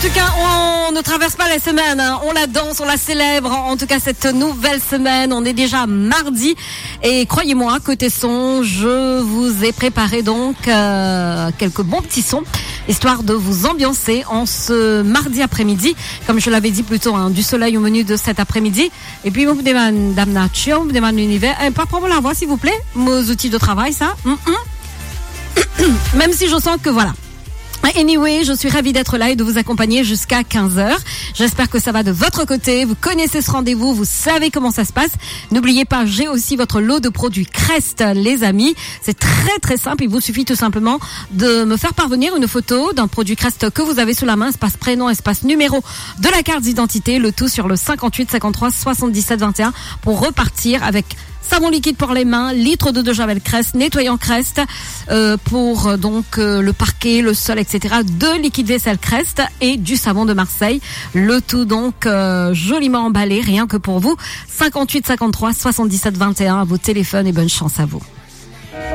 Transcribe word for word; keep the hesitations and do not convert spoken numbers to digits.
tout cas, on ne traverse pas la semaine, hein. On la danse, on la célèbre. En tout cas, cette nouvelle semaine, on est déjà mardi. Et croyez-moi, côté son, je vous ai préparé donc euh, quelques bons petits sons, histoire de vous ambiancer en ce mardi après-midi. Comme je l'avais dit plus tôt, hein, du soleil au menu de cet après-midi. Et puis, vous demandez Dame Nature, vous demandez l'univers. Eh, pas prendre la voix, s'il vous plaît. Mes outils de travail, ça. Mm-mm. Même si je sens que voilà. Anyway, je suis ravie d'être là et de vous accompagner jusqu'à quinze heures. J'espère que ça va de votre côté. Vous connaissez ce rendez-vous, vous savez comment ça se passe. N'oubliez pas, j'ai aussi votre lot de produits Crest, les amis. C'est très très simple. Il vous suffit tout simplement de me faire parvenir une photo d'un produit Crest que vous avez sous la main, espace prénom, espace numéro de la carte d'identité, le tout sur le cinquante-huit cinquante-trois soixante-dix-sept vingt et un pour repartir avec savon liquide pour les mains, litre d'eau de javel Crest, nettoyant Crest euh, pour euh, donc euh, le parquet, le sol, et cetera. Deux liquides vaisselle Crest et du savon de Marseille. Le tout donc euh, joliment emballé, rien que pour vous. cinquante-huit cinquante-trois soixante-dix-sept vingt et un à vos téléphones et bonne chance à vous.